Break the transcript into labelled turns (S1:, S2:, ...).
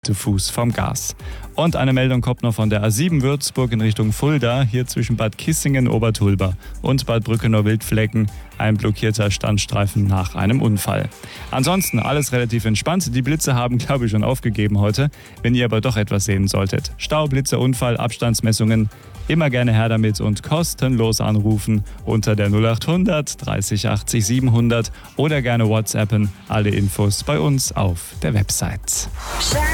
S1: zu Fuß vom Gas. Und eine Meldung kommt noch von der A7 Würzburg in Richtung Fulda, hier zwischen Bad Kissingen, Obertulba und Bad Brückenow-Wildflecken. Ein blockierter Standstreifen nach einem Unfall. Ansonsten alles relativ entspannt. Die Blitze haben, glaube ich, schon aufgegeben heute. Wenn ihr aber doch etwas sehen solltet. Stau, Blitze, Unfall, Abstandsmessungen. Immer gerne her damit und kostenlos anrufen unter der 0800 30 80 700 oder gerne WhatsAppen. Alle Infos bei uns auf der Website.